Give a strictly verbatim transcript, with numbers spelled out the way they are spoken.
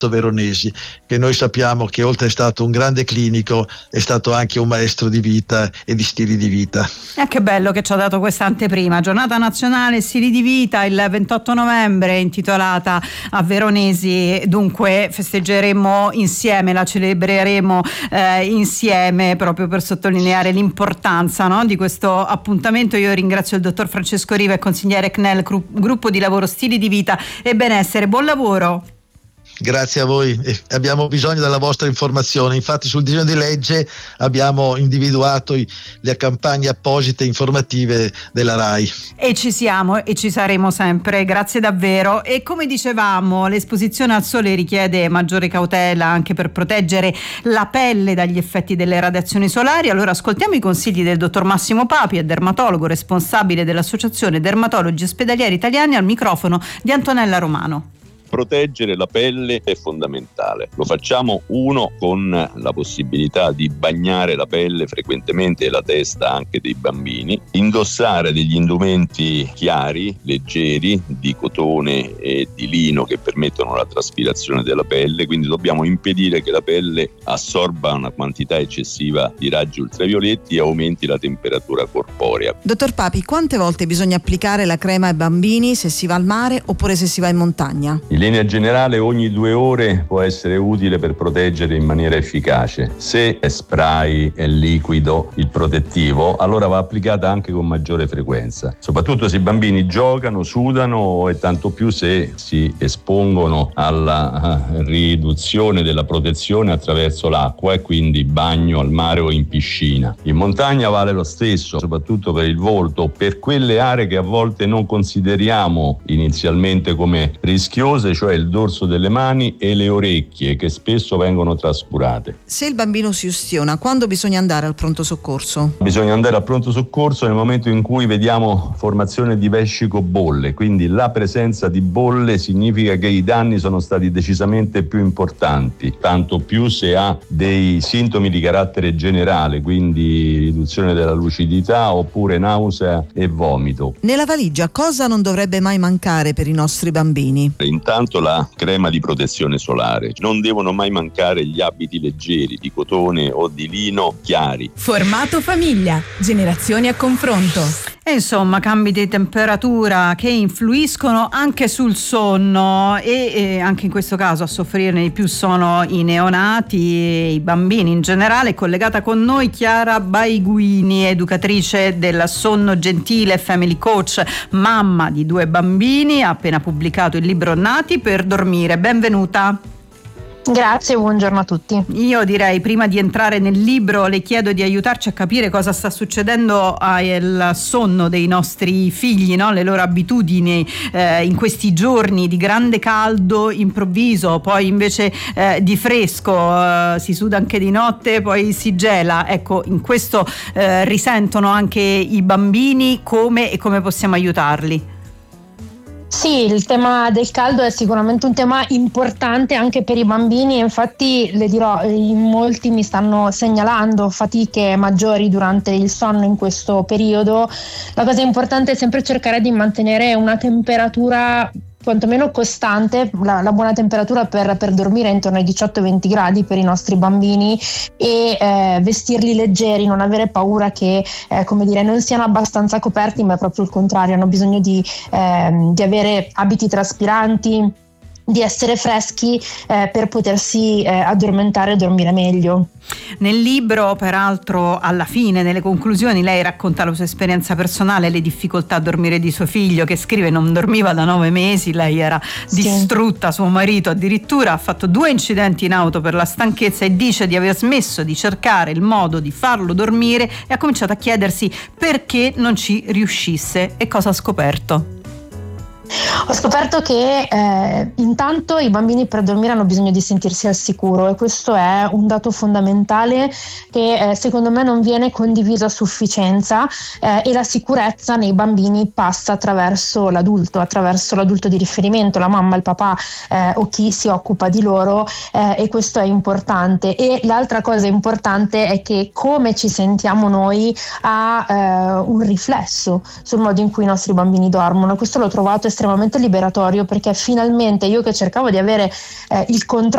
Veronesi, che noi sappiamo che oltre è stato un grande clinico, è stato anche un maestro di vita e di stili di vita. Eh, che bello che ci ha dato questa anteprima, giornata nazionale stili di vita il ventotto novembre, intitolata a Veronesi. Dunque festeggeremo insieme, la celebreremo eh, insieme, proprio per sottolineare l'importanza, no, di questo appuntamento. Io ringrazio il dottor Francesco Riva e consigliere C N E L, gruppo di lavoro stili di vita e benessere. Buon lavoro. Grazie a voi, eh, abbiamo bisogno della vostra informazione. Infatti sul disegno di legge abbiamo individuato i, le campagne apposite informative della RAI. E ci siamo e ci saremo sempre, grazie davvero. E come dicevamo, l'esposizione al sole richiede maggiore cautela anche per proteggere la pelle dagli effetti delle radiazioni solari. Allora ascoltiamo i consigli del dottor Massimo Papi, è dermatologo responsabile dell'Associazione Dermatologi Ospedalieri Italiani, al microfono di Antonella Romano. Proteggere la pelle è fondamentale. Lo facciamo, uno, con la possibilità di bagnare la pelle frequentemente e la testa anche dei bambini, indossare degli indumenti chiari, leggeri, di cotone e di lino che permettono la traspirazione della pelle, quindi dobbiamo impedire che la pelle assorba una quantità eccessiva di raggi ultravioletti e aumenti la temperatura corporea. Dottor Papi, quante volte bisogna applicare la crema ai bambini se si va al mare oppure se si va in montagna? In linea generale ogni due ore può essere utile per proteggere in maniera efficace. Se è spray, è liquido, il protettivo, allora va applicata anche con maggiore frequenza, soprattutto se i bambini giocano, sudano e tanto più se si espongono alla riduzione della protezione attraverso l'acqua e quindi bagno al mare o in piscina. In montagna vale lo stesso, soprattutto per il volto, per quelle aree che a volte non consideriamo inizialmente come rischiose, cioè il dorso delle mani e le orecchie, che spesso vengono trascurate. Se il bambino si ustiona, quando bisogna andare al pronto soccorso? Bisogna andare al pronto soccorso nel momento in cui vediamo formazione di vescico bolle, quindi la presenza di bolle significa che i danni sono stati decisamente più importanti, tanto più se ha dei sintomi di carattere generale, quindi riduzione della lucidità oppure nausea e vomito. Nella valigia cosa non dovrebbe mai mancare per i nostri bambini? Intanto la crema di protezione solare. Non devono mai mancare gli abiti leggeri di cotone o di lino chiari. Formato famiglia, generazioni a confronto. E insomma, cambi di temperatura che influiscono anche sul sonno e, e anche in questo caso a soffrirne di più sono i neonati e i bambini in generale. Collegata con noi Chiara Baiguini, educatrice del sonno gentile, family coach, mamma di due bambini, ha appena pubblicato il libro Nati per dormire. Benvenuta. Grazie, buongiorno a tutti. Io direi, prima di entrare nel libro, le chiedo di aiutarci a capire cosa sta succedendo al sonno dei nostri figli, no? Le loro abitudini eh, in questi giorni di grande caldo improvviso, poi invece eh, di fresco, eh, si suda anche di notte, poi si gela. Ecco, in questo eh, risentono anche i bambini, come e come possiamo aiutarli? Sì, il tema del caldo è sicuramente un tema importante anche per i bambini, infatti le dirò, in molti mi stanno segnalando fatiche maggiori durante il sonno in questo periodo. La cosa importante è sempre cercare di mantenere una temperatura quantomeno costante, la, la buona temperatura per, per dormire è intorno ai diciotto venti gradi per i nostri bambini e eh, vestirli leggeri, non avere paura che eh, come dire non siano abbastanza coperti, ma è proprio il contrario, hanno bisogno di, eh, di avere abiti traspiranti, di essere freschi eh, per potersi eh, addormentare e dormire meglio. Nel libro, peraltro, alla fine, nelle conclusioni, lei racconta la sua esperienza personale, le difficoltà a dormire di suo figlio, che scrive non dormiva da nove mesi, lei era sì. distrutta, suo marito addirittura ha fatto due incidenti in auto per la stanchezza e dice di aver smesso di cercare il modo di farlo dormire e ha cominciato a chiedersi perché non ci riuscisse. E cosa ha scoperto? Ho scoperto che eh, intanto i bambini per dormire hanno bisogno di sentirsi al sicuro e questo è un dato fondamentale che eh, secondo me non viene condiviso a sufficienza eh, e la sicurezza nei bambini passa attraverso l'adulto, attraverso l'adulto di riferimento, la mamma, il papà eh, o chi si occupa di loro eh, e questo è importante. E l'altra cosa importante è che come ci sentiamo noi ha eh, un riflesso sul modo in cui i nostri bambini dormono. Questo l'ho trovato estremamente liberatorio perché finalmente io che cercavo di avere eh, il controllo